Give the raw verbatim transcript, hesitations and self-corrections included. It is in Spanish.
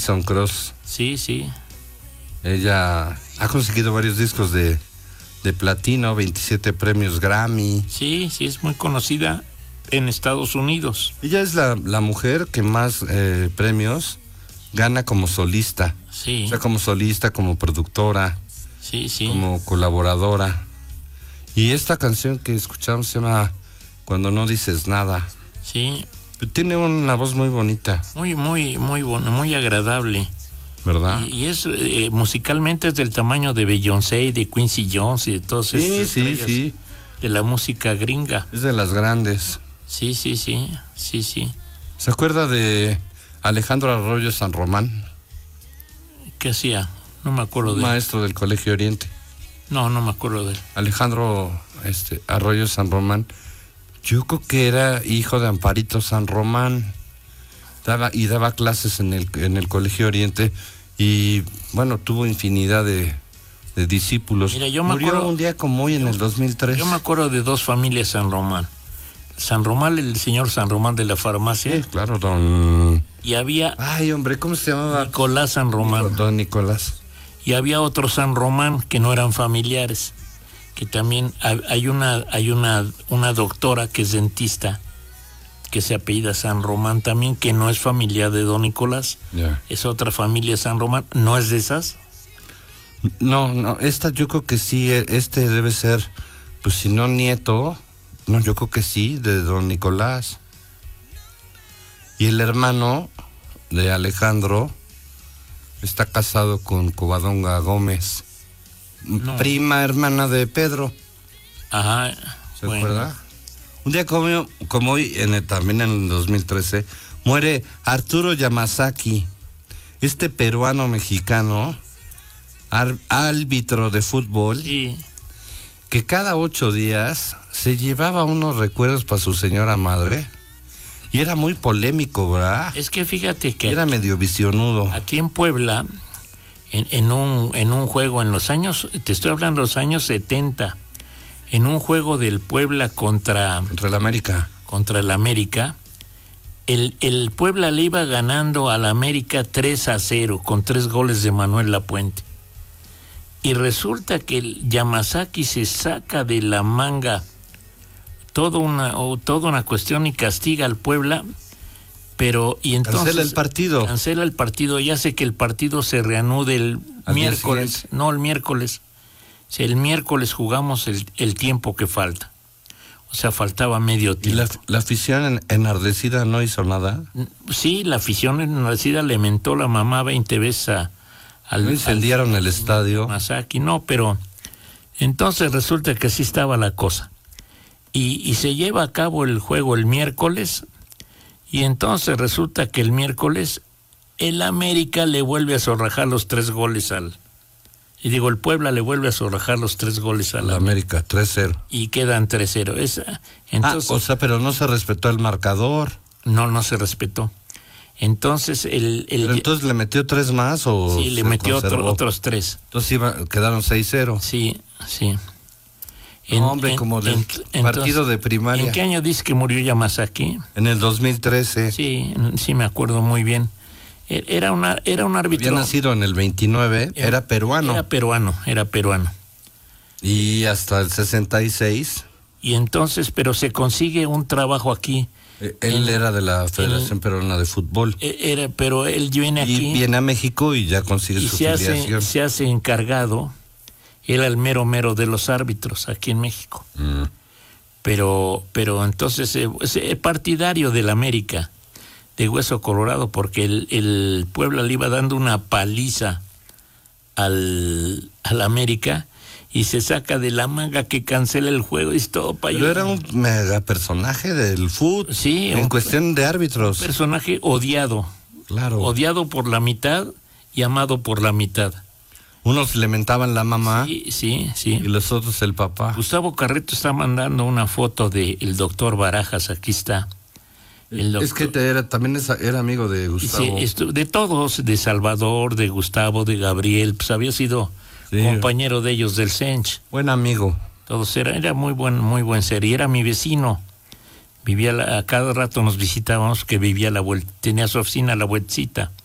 Alison Krauss. Sí, sí. Ella ha conseguido varios discos de, de platino, veintisiete premios Grammy. Sí, sí, es muy conocida en Estados Unidos. Ella es la, la mujer que más eh, premios gana como solista. Sí. O sea, como solista, como productora, sí, sí. como colaboradora. Y esta canción que escuchamos se llama Cuando no dices nada. Sí. Tiene una voz muy bonita. Muy, muy, muy bueno, muy agradable. ¿Verdad? Y, y es eh, musicalmente es del tamaño de Beyoncé, de Quincy Jones y de todos Sí, esos sí, sí. de la música gringa. Es de las grandes. Sí, sí, sí, sí, sí. ¿Se acuerda de Alejandro Arroyo San Román? ¿Qué hacía? No me acuerdo de él. Maestro del Colegio Oriente. No, no me acuerdo de él. Alejandro este, Arroyo San Román. Yo creo que era hijo de Amparito San Román. Daba, y daba clases en el, en el Colegio Oriente. Y bueno, tuvo infinidad de, de discípulos. Mira, yo me Murió acuerdo, un día como hoy en el dos mil tres. Yo me acuerdo de dos familias San Román. San Román, el señor San Román de la farmacia. Sí, claro, don... Y había... Ay, hombre, ¿cómo se llamaba? Nicolás San Román. Don Nicolás. Y había otro San Román que no eran familiares. Que también hay una, hay una, una doctora que es dentista, que se apellida San Román también, que no es familiar de don Nicolás. Yeah. Es otra familia San Román. ¿No es de esas? No, no, esta yo creo que sí, este debe ser, pues si no nieto, no, yo creo que sí, de don Nicolás. Y el hermano de Alejandro está casado con Covadonga Gómez, no. Prima hermana de Pedro. Ajá. ¿Se bueno. acuerda? Un día como, como hoy, en el, también en el dos mil trece, muere Arturo Yamazaki, este peruano mexicano, ar, árbitro de fútbol, sí. que cada ocho días se llevaba unos recuerdos para su señora madre. Y era muy polémico, ¿verdad? Es que fíjate que... Era medio visionudo. Aquí en Puebla, en, en, un, en un juego en los años, te estoy hablando de los años setenta, en un juego del Puebla contra... Contra el América. Contra el América, el, el Puebla le iba ganando al América tres a cero, con tres goles de Manuel Lapuente. Y resulta que el Yamazaki se saca de la manga toda una, o toda una cuestión y castiga al Puebla, pero y entonces cancela el partido. Cancela el partido y hace que el partido se reanude el al miércoles, no el miércoles. Si el miércoles jugamos el, el tiempo que falta. O sea, faltaba medio tiempo. ¿Y la, la afición enardecida no hizo nada? Sí, la afición enardecida le mentó la mamá veinte veces a, al... ¿No incendiaron al, el estadio? Masaki, no, pero entonces resulta que así estaba la cosa. Y, y se lleva a cabo el juego el miércoles, y entonces resulta que el miércoles el América le vuelve a zorrajar los tres goles al... Y digo, el Puebla le vuelve a zorrajar los tres goles a la América, tres cero. Y quedan tres cero. Esa, entonces, ah, o sea, pero no se respetó el marcador. No, no se respetó. Entonces, el... el ¿Pero entonces le metió tres más o...? Sí, le metió otro, otros tres. Entonces iba, quedaron seis cero. Sí, sí. En, no, hombre, en, como del en, partido entonces, de primaria. ¿En qué año dice que murió Yamazaki? En el dos mil trece. Sí, sí me acuerdo muy bien. Era una era un árbitro. Había nacido en el veintinueve, era, era peruano. Era peruano, era peruano. Y hasta el sesenta y seis. Y entonces, pero se consigue un trabajo aquí. Él en, era de la Federación en, Peruana de Fútbol. Era, pero él viene aquí. Y viene a México y ya consigue y su se filiación. Hace, se hace encargado. Era el mero mero de los árbitros aquí en México. Mm. Pero, pero entonces es eh, partidario del América, de Hueso Colorado, porque el, el Puebla le iba dando una paliza al, al América y se saca de la manga que cancela el juego y es todo para Pero era un mega personaje del fútbol. Sí, en un, cuestión de árbitros. Un personaje odiado. Claro. Odiado por la mitad y amado por la mitad. Unos le mentaban la mamá. Sí, sí, sí. Y los otros el papá. Gustavo Carreto está mandando una foto del doctor Barajas, aquí está. El doctor, es que te era, también es, era amigo de Gustavo. Sí, esto, de todos, de Salvador, de Gustavo, de Gabriel, pues había sido sí. compañero de ellos del Sench. Buen amigo. Todos era, era muy buen, muy buen ser, y era mi vecino. Vivía la, a cada rato nos visitábamos, que vivía la vuelta, tenía su oficina a la vueltecita.